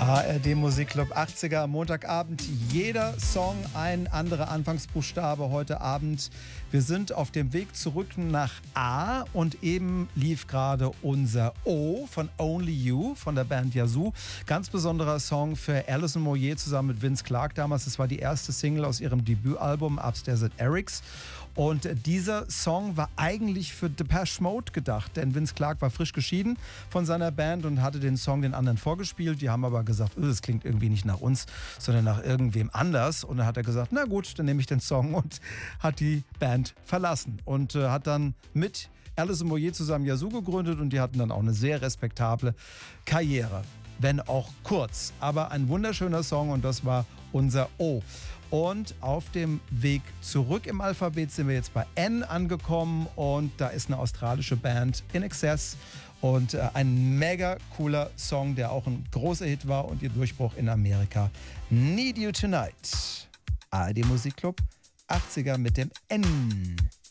ARD Musikclub 80er Montagabend. Jeder Song ein anderer Anfangsbuchstabe heute Abend. Wir sind auf dem Weg zurück nach A und eben lief gerade unser O von Only You von der Band Yazoo. Ganz besonderer Song für Alison Moyet zusammen mit Vince Clarke damals. Das war die erste Single aus ihrem Debütalbum Upstairs at Eric's. Und dieser Song war eigentlich für Depeche Mode gedacht, denn Vince Clarke war frisch geschieden von seiner Band und hatte den Song den anderen vorgespielt. Die haben aber gesagt, das klingt irgendwie nicht nach uns, sondern nach irgendwem anders. Und dann hat er gesagt, na gut, dann nehme ich den Song und hat die Band verlassen. Und hat dann mit Alison Moyet zusammen Yazoo gegründet und die hatten dann auch eine sehr respektable Karriere. Wenn auch kurz, aber ein wunderschöner Song und das war unser O. Und auf dem Weg zurück im Alphabet sind wir jetzt bei N angekommen und da ist eine australische Band, INXS, und ein mega cooler Song, der auch ein großer Hit war und ihr Durchbruch in Amerika. Need You Tonight. ARD Musikclub 80er mit dem N.